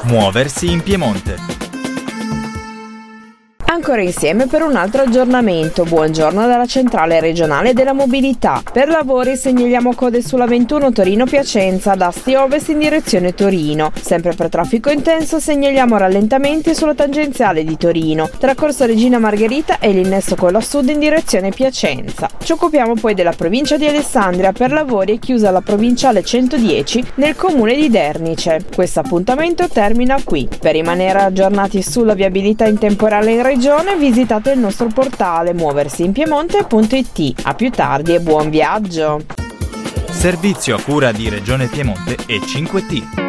Muoversi in Piemonte. Ancora insieme per un altro aggiornamento. Buongiorno dalla centrale regionale della mobilità. Per lavori segnaliamo code sulla 21 Torino-Piacenza ad Asti Ovest in direzione Torino. Sempre per traffico intenso segnaliamo rallentamenti sulla tangenziale di Torino tra Corso Regina Margherita e l'innesso con la Sud in direzione Piacenza. Ci occupiamo poi della provincia di Alessandria. Per lavori è chiusa la provinciale 110 nel comune di Dernice. Questo appuntamento termina qui. Per rimanere aggiornati sulla viabilità in temporale in regione visitate il nostro portale muoversiinpiemonte.it. A più tardi e buon viaggio! Servizio a cura di Regione Piemonte e 5T.